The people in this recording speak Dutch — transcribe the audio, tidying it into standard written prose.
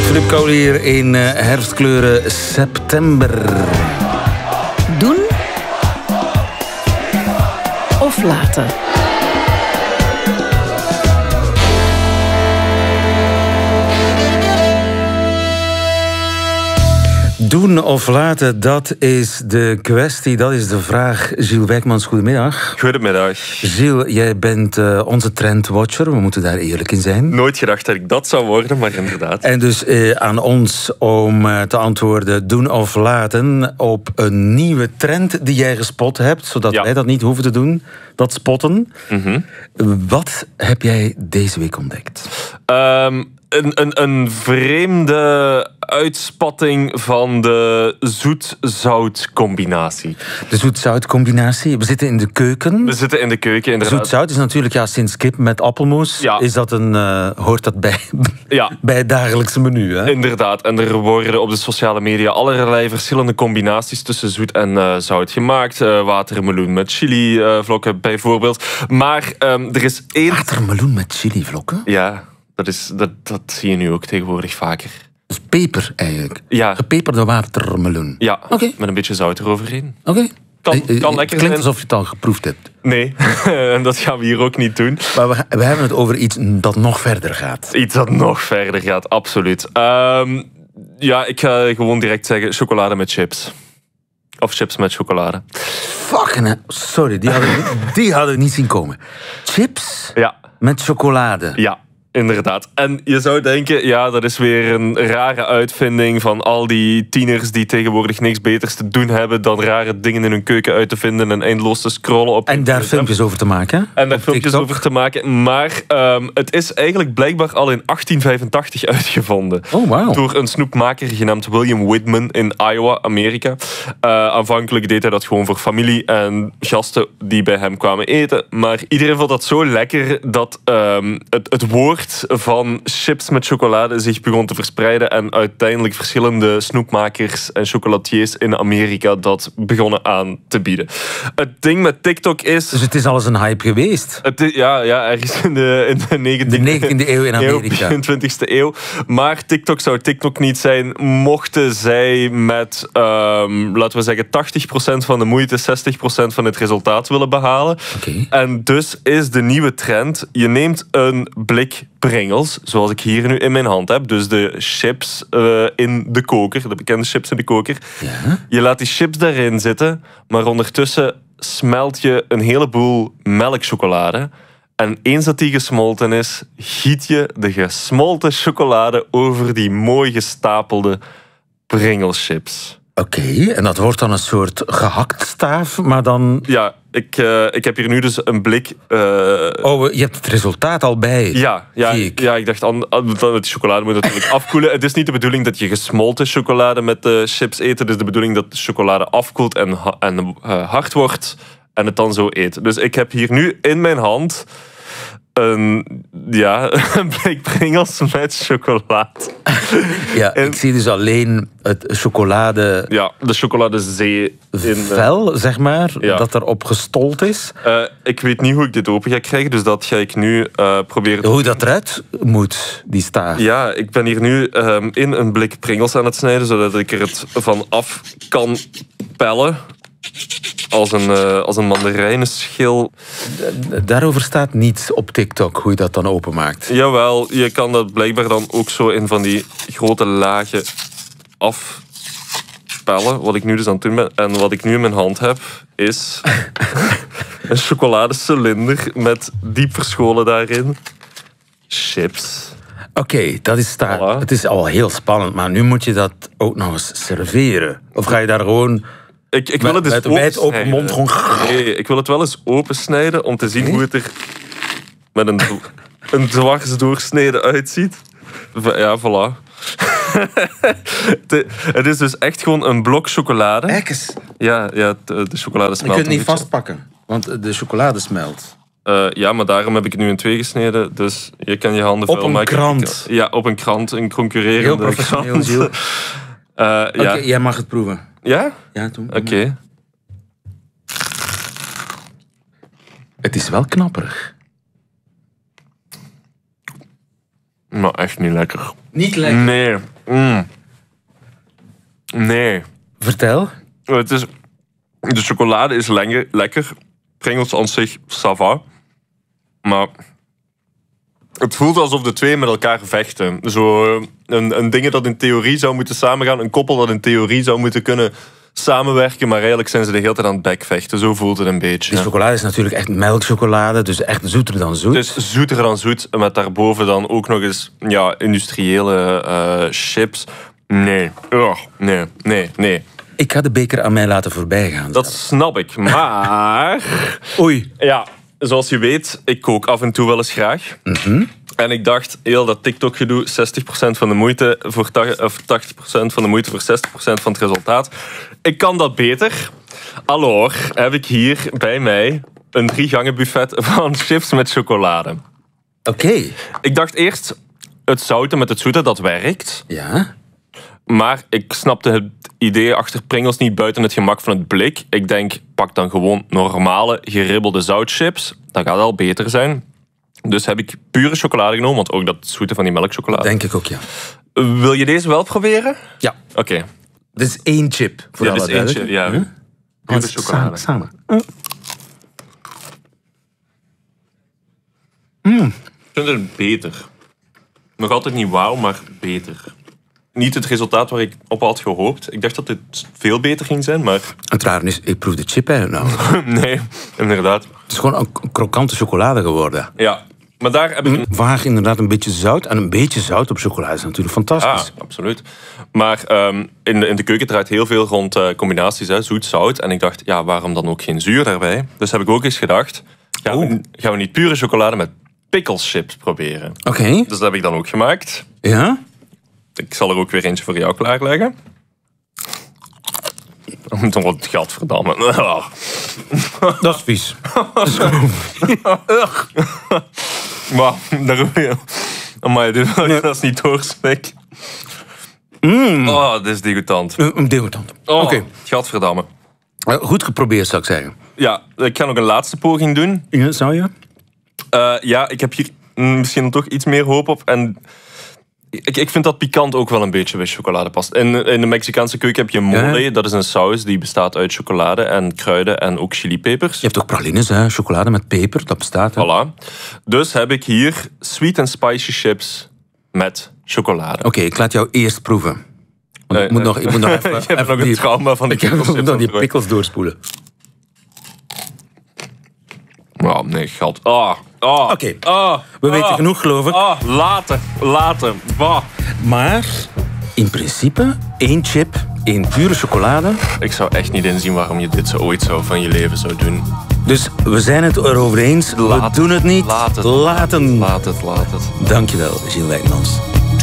Philippe Kool hier in herfstkleuren september. Doen of laten? Doen of laten, dat is de kwestie, dat is de vraag. Gilles Wijkmans, goedemiddag. Goedemiddag. Gilles, jij bent onze trendwatcher, we moeten daar eerlijk in zijn. Nooit gedacht dat ik dat zou worden, maar inderdaad. En dus aan ons om te antwoorden doen of laten op een nieuwe trend die jij gespot hebt, zodat wij dat niet hoeven te doen, dat spotten. Mm-hmm. Wat heb jij deze week ontdekt? Een vreemde uitspatting van de zoet-zout combinatie. De zoet-zout combinatie. We zitten in de keuken. We zitten in de keuken, inderdaad. Zoet-zout is natuurlijk sinds kip met appelmoes. Ja. Is dat hoort dat bij het dagelijkse menu? Hè? Inderdaad. En er worden op de sociale media allerlei verschillende combinaties tussen zoet en zout gemaakt. Watermeloen met chilivlokken bijvoorbeeld. Maar er is één... Watermeloen met chilivlokken? Ja. Dat zie je nu ook tegenwoordig vaker. Dus peper eigenlijk? Ja. Gepeperde watermeloen? Ja, met een beetje zout eroverheen. Oké. Kan lekker zijn. Het klinkt alsof je het al geproefd hebt. Nee, en dat gaan we hier ook niet doen. Maar we hebben het over iets dat nog verder gaat. Iets dat nog verder gaat, absoluut. Ik ga gewoon direct zeggen chocolade met chips. Of chips met chocolade. Fucking sorry, die hadden we niet zien komen. Chips met chocolade. Ja. Inderdaad. En je zou denken, dat is weer een rare uitvinding van al die tieners die tegenwoordig niks beters te doen hebben dan rare dingen in hun keuken uit te vinden en eindeloos te scrollen op. En daar filmpjes over te maken. Maar het is eigenlijk blijkbaar al in 1885 uitgevonden. Oh, wow. Door een snoepmaker genaamd William Whitman in Iowa, Amerika. Aanvankelijk deed hij dat gewoon voor familie en gasten die bij hem kwamen eten. Maar iedereen vond dat zo lekker dat het woord van chips met chocolade zich begon te verspreiden en uiteindelijk verschillende snoepmakers en chocolatiers in Amerika dat begonnen aan te bieden. Het ding met TikTok is... Dus het is alles een hype geweest? Ergens in de 19e eeuw in Amerika. In de 20e eeuw. Maar TikTok zou TikTok niet zijn mochten zij met, laten we zeggen, 80% van de moeite, 60% van het resultaat willen behalen. Okay. En dus is de nieuwe trend, je neemt een blik Pringles, zoals ik hier nu in mijn hand heb. Dus de chips in de koker, de bekende chips in de koker. Ja. Je laat die chips daarin zitten, maar ondertussen smelt je een heleboel melkchocolade. En eens dat die gesmolten is, giet je de gesmolten chocolade over die mooi gestapelde Pringles chips. Oké, en dat wordt dan een soort gehaktstaaf, maar dan... Ja, ik heb hier nu dus een blik... je hebt het resultaat al bij. Ja, ik dacht, de chocolade moet natuurlijk afkoelen. Het is niet de bedoeling dat je gesmolten chocolade met de chips eet. Het is de bedoeling dat de chocolade afkoelt en hard wordt en het dan zo eet. Dus ik heb hier nu in mijn hand... een blik Pringles met chocolade. Ja, ik zie dus alleen het chocolade... Ja, de chocoladezee. Vel, zeg maar, dat erop gestold is. Ik weet niet hoe ik dit open ga krijgen, dus dat ga ik nu proberen... Hoe dat eruit moet, die staaf. Ja, ik ben hier nu in een blik Pringles aan het snijden, zodat ik er het van af kan pellen. Als een mandarijnenschil. Daarover staat niets op TikTok, hoe je dat dan openmaakt. Jawel, je kan dat blijkbaar dan ook zo in van die grote lagen afpellen. Wat ik nu dus aan het doen ben. En wat ik nu in mijn hand heb, is een chocoladecilinder met diep verscholen daarin chips. Oké, dat is daar. Voilà. Het is al heel spannend, maar nu moet je dat ook nog eens serveren. Of ga je daar gewoon... Ik wil het dus met een wijd open mond gewoon... Nee, ik wil het wel eens opensnijden om te zien hoe het er met een dwars doorsnede uitziet. Ja, voilà. Het is dus echt gewoon een blok chocolade. Kijk eens. Ja, de chocolade smelt. Je kunt het niet vastpakken, want de chocolade smelt. Ja, maar daarom heb ik het nu in 2 gesneden. Dus je kan je handen vuil maken. Op een krant? Ja, op een krant. Een concurrerende heel professioneel, krant. Oké, jij mag het proeven. Ja? Ja, toen. Oké. Het is wel knapperig. Maar echt niet lekker. Niet lekker? Nee. Nee. Vertel. De chocolade is lekker. Pringles aan zich, ça va. Maar het voelt alsof de twee met elkaar vechten. Zo een ding dat in theorie zou moeten samengaan. Een koppel dat in theorie zou moeten kunnen samenwerken. Maar eigenlijk zijn ze de hele tijd aan het bekvechten. Zo voelt het een beetje. Die chocolade is natuurlijk echt melkchocolade. Dus echt zoeter dan zoet. Het is zoeter dan zoet. Met daarboven dan ook nog eens industriële chips. Nee. Nee. Ik ga de beker aan mij laten voorbij gaan. Dat snap ik. Maar... Oei. Ja, zoals je weet, ik kook af en toe wel eens graag. En ik dacht, heel dat TikTok-gedoe, 60% van de moeite voor 80% van de moeite voor 60% van het resultaat. Ik kan dat beter. Alors heb ik hier bij mij een 3 gangen buffet van chips met chocolade. Oké. Ik dacht eerst, het zouten met het zoete, dat werkt. Ja. Maar ik snapte het idee achter Pringles niet buiten het gemak van het blik. Ik denk, pak dan gewoon normale, geribbelde zoutchips. Dat gaat al beter zijn. Dus heb ik pure chocolade genomen, want ook dat zoete van die melkchocolade. Denk ik ook, ja. Wil je deze wel proberen? Ja. Oké. Dit is 1 chip. Voor Dit alle is 1 chip, duidelijkheid. ja. Pure chocolade. Samen. Ik vind het beter. Nog altijd niet wauw, maar beter. Niet het resultaat waar ik op had gehoopt. Ik dacht dat dit veel beter ging zijn, maar... Het raar is, ik proef de chip eigenlijk nou. Nee, inderdaad. Het is gewoon een krokante chocolade geworden. Ja, maar daar heb ik... Vaag inderdaad een beetje zout. En een beetje zout op chocolade is natuurlijk fantastisch. Ja, absoluut. Maar in de keuken draait heel veel rond combinaties, zoet, zout. En ik dacht, ja, waarom dan ook geen zuur daarbij? Dus heb ik ook eens gedacht, gaan we niet pure chocolade met pickles-chips proberen? Oké. Dus dat heb ik dan ook gemaakt. Ja? Ik zal er ook weer eentje voor jou klaarleggen. Dan wordt het gadverdamme. Dat is vies. Maar, amai, dat is niet doorsmek. Oh, dit is degoutant. Een degoutant. Oh, Oké. Gadverdamme. Goed geprobeerd, zou ik zeggen. Ja, ik ga nog een laatste poging doen. Ja, zou je? Ja, ik heb hier misschien toch iets meer hoop op. En ik vind dat pikant ook wel een beetje bij chocolade past. In de Mexicaanse keuken heb je mole. Ja. Dat is een saus die bestaat uit chocolade en kruiden en ook chilipepers. Je hebt ook pralines, hè? Chocolade met peper, dat bestaat. Hè? Voilà. Dus heb ik hier sweet and spicy chips met chocolade. Oké, ik laat jou eerst proeven. Ik moet nog even... Je hebt nog een trauma van de pickles. Ik moet nog die pickles doorspoelen. Oh, nee, gat. Oké. We weten genoeg, geloof ik. Later. Bah. Maar in principe 1 chip, 1 pure chocolade. Ik zou echt niet inzien waarom je dit zo ooit van je leven zou doen. Dus we zijn het erover eens. We doen het niet. Laat het. Laten. Laat het. Dankjewel, Gilles Wijnmans.